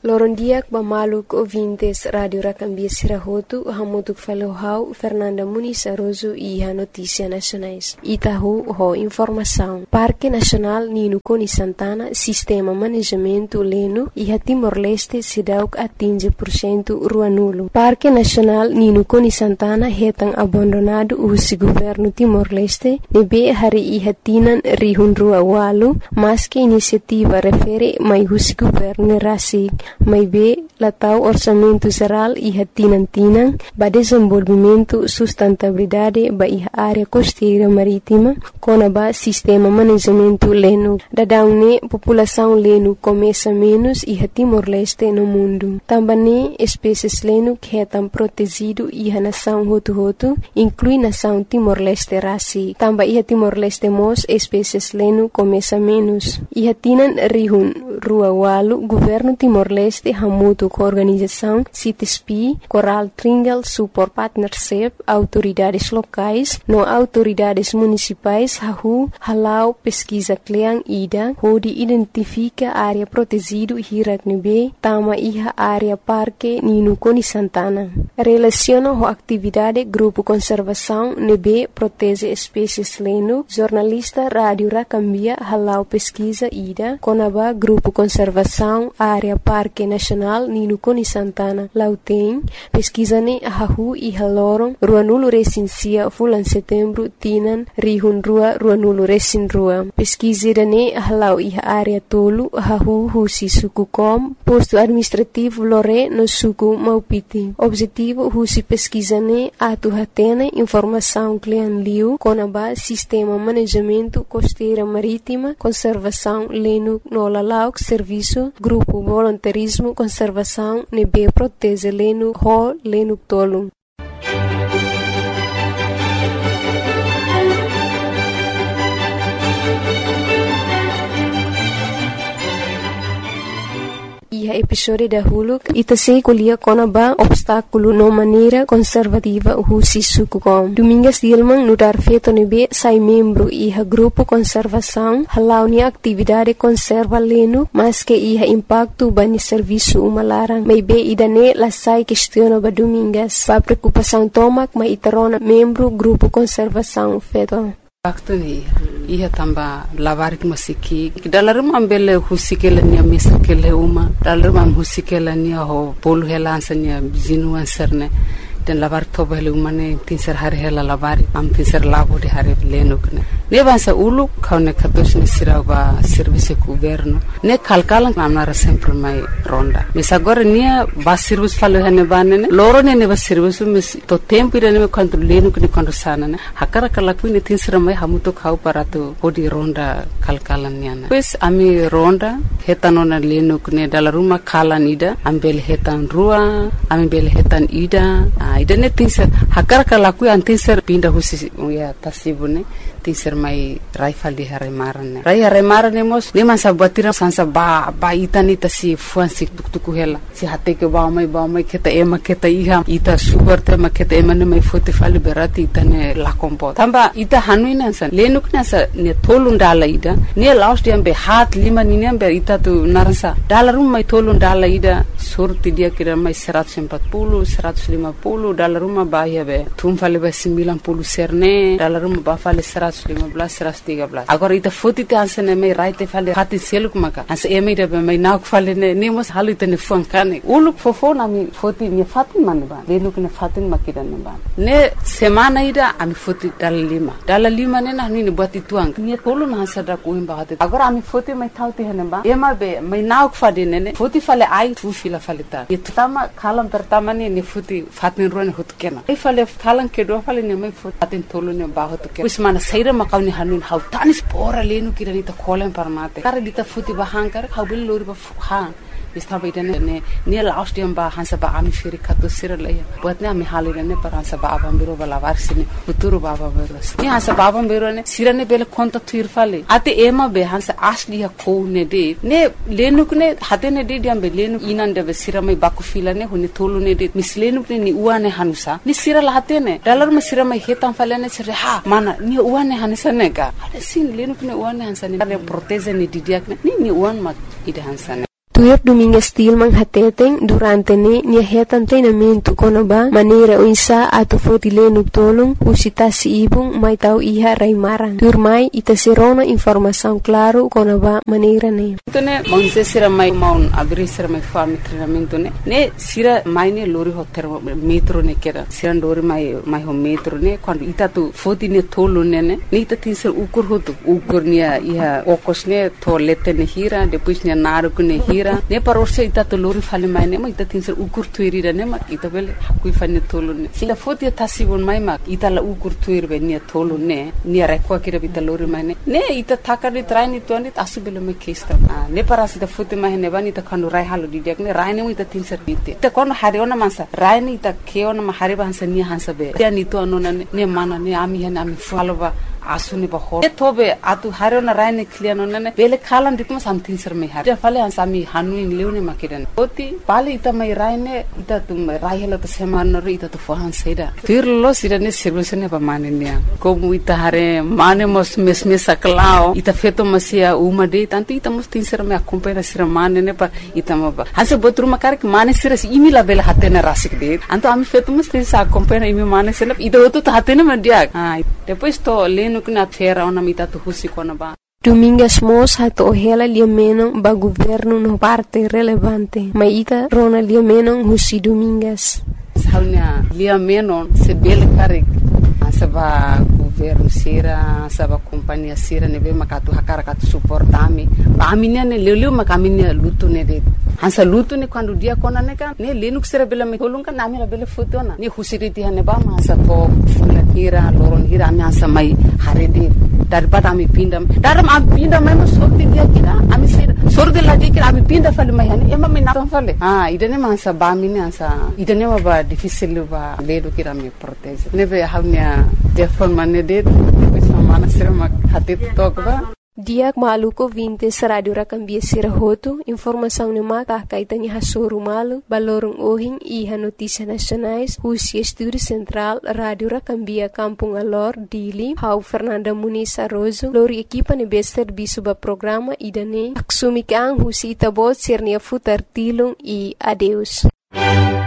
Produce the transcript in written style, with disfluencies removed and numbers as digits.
Lorondiak Bamaluk ouvintes Rádio Racambia Sirahotu, Hamutuk Falohau, Fernanda Muniz Aroso e a Notícia Nacionais. Itahu, ho informação. Parque Nacional Nino Coni Santana, Sistema Manejamento Leno e a Timor-Leste Sidauk atinge % rua nulo. Parque Nacional Nino Coni Santana retan abandonado o governo Timor-Leste, nebe hari ihatinan rihun rua walu, mas que iniciativa refere mai o governo Rasik. Mai be latau orçamento geral e tinang ba desenvolvimento sustentabilidade ba área costeira marítima com ba sistema manejamento leno. Dadaune população leno começa menos e Timor-Leste no mundo. Também espécies leno que estão protegido e a nação Hotu inclui nação Timor-Leste Rasi. Também e Timor-Leste mos espécies leno começa menos. E tinan rihun rua walu governo Timor-Leste hamutu com organização CITESP, Coral Triangle Support Partnership, autoridades locais, no autoridades municipais, halau pesquisa kleang ida, onde identifica área protegido hirak nebe, tama iha área parque Nino Coni Santana. Relaciona a atividade grupo conservação nebe protege espécies leno, jornalista Rádio Racambia halau pesquisa ida, conaba grupo conservação área Parque Nacional Nino Coni Santana. Lautém, pesquisa-ne ahahu e halorong, rua nulo recensia fulan setembro, tinan, rihun rua nulo recin rua. Pesquisa-ne halau e área tolo, ahahu husi suku kom, posto administrativo lore no suku maupiti. Objetivo husi pesquisa-ne atu hatene informação klian liu, conaba sistema manejamento costeira marítima, conservação leno no lalauk serviço, grupo voluntarismo conservação nebe protege leno ho leno tolo. E episódio da Huluk itase kulia konaba obstáculo no maneira conservativa husi sukukom. Domingas Dilman nudar feto nebe sai membro iha grupo conservação halau ni atividade conserva leno mas que iha impacto bani serviço umalarang. Mai be idane la sai questiona ba domingas. Pa preocupação tomak mai itarona membro grupo conservação feto. Waktu ni ia tamba lavarik masiki dalam ambele husikela ni misa kele uma dalam husikela ni ho polu helansa ni zinu anserne dan lavar toba hele umane tinser hari hela lavari am tinser lavo de hari lenukne ne bansa ulu kaune katos ni siraba service governo ne kalkalan amnara sempre mai ronda mesa agora nia ba service falo hene banene loro ne ba service mis to tempo ire ne quanto lenukne quando sana ne hakara kala kuine tinser mai hamuto khau parato odi ronda kalkalan niana pues ami ronda hetanona lenukne dala ruma kalan ida ambel hetan rua ambel hetan ida idane tinser hakar kalaku an tinser pinda husi ya tasibune tinser mai raifal di hare marane mos ne man sabatira sansa ba itani tasi fuansi tuktuku hela si hate ke ba mai keta iha ita sugar te maketa emane mai fote fali berati itane la kompo tamba ita hanuina san lenukna sa ne tolun dala ida ne last yambe hat lima ni ambe ita tu narasa dala rum mai tolun dala ida surti dia kira mai 140 150 dala rumah bahaya be tum fale be 90 serne dala rumah ba fale 115 113 agora ita foto te ansene mai right fale hati seluk maka as eme de be mai nak fale ne mos halite ne funkane uluk fofo na mi foto ni fatin man ba lenuk ne fatin makidan ba ne semana ida ami foto dala lima ne na ni buat ituang ni tolu na sada ko imba hati agora ami foto mai thauti hene ba ema be mai nak fade ne foto fale ai tu fila fale ta itama kalam pertama ni foto fatin ruan hot kena ifale thalang ke do fale ne mai fot atin tolu ne ba hot ke usmana saira makawni hanun haw tanis pora lenu kirani ta kholen parmate kar dita futi ba hankar khawbil lori ba ha istaba idane ne last yam ba hansa ba ami firi khato sir laya botne ami halire ne par hansa ba abam biro bala varsine uturu baba biro ne hansa baba biro ne sirane bele konta thir fale ate ema be hansa asli ha ko ne de ne lenu ne hate ne de diam be lenu inan de be siramai baku fila ne huni tolu ne de mislenu ne ni uane hanusa ni sira lahate ne dalar me siramai hetam fale ne sir ha mana ni uane hanusa ne ga ade sin lenu ne uane hansa ne proteze ne didiak ne ni uan mak ide hansa ne Tuir Domingas Tilman hateteng durante nia hetan treinamento konaba maneira o insa ato fotile tolong usita si ibung mai tau iha raimarang. Tuir mai ita serona informação claro konaba maneira ne. Tone monse sira mai maun abri sira mai fami treinamento ne sira mai ne lori hotel metro ne kera sira lori mai ho metro ne quando ita tu foti ne tolo ne ita tin sir ukur nia iha okos ne tolete ne hira depois ne naruku ne hira ne parorse ita to lori fale mai ne ma ita tin sir ukur tuiri ne ma ita bele kui fane tolo ne sila foti tasibon mai ma ita la ukur tuiri be nia tolo ne nia rekwa kira bita lori mai ne ita takari traini tuani asubele me kista ne parasi ita foti mai ne bani ita kanu rai halu didiak ne rai ne ita tin sir bite ita kono hari ona mansa rai ne ita ke ona ma hari bansa nia hansa be dia ni to anona ne mana ne ami hena ami faloba asuni ba ho tobe atu harona raine kliano nane bele khalan ditma something sir me har fale ansami hanu in leune makidan oti pale ita mai raine ita tum raihela to seman ro ita to fohan seda firlo sirane sirvesene ba manenia komu ita hare mane mos mesme saklao ita feto masia umade tanti ita mos tin sir me accompagna sir manene pa ita maba hanse botru makar ke mane sir imila bele hatena rasik de anto ami feto mos tin sa accompagna imi mane sir ita oto hatena mandia depois to nukna fera ona mita tu husi kona ba Domingas mos hato ohela liameno ba governo no parte relevante ma ita rona liameno husi Domingas saunya liameno se bele karik saba governo sira saba companhia sira nebe makatu hakara katu suportami ba aminia ne leleu makaminia lutu ne de hansa lutu ne quando dia kona ne kan ne lenuk sira bela me kolunga namira bele fotona ne husiriti hane ba ma sa to fula hira loron hira ami hansa mai harede daripada ami pindam daram ami pindam mai sorti dia kira ami sira sorti lagi kira ami pinda fale mai hane ema me na fale idane ma hansa ba mine hansa idane ma ba difficile ba ledo kira me protege nebe havnia telefon mane de bisa mana sira mak hati tokba Diak maluko vintes Radio Rakambia Sirahoto, informação no mata kaitani hasoru malu, balorong ohing iha notícia nacionais, Rússia Estúdio Central, Radio Rakambia Kampung Alor, Dili, Hau Fernanda Muniz Arrozo, lori equipa ne bester bisuba programa idane, aksumi kang Rússia itabot sernia futar tilung e adeus.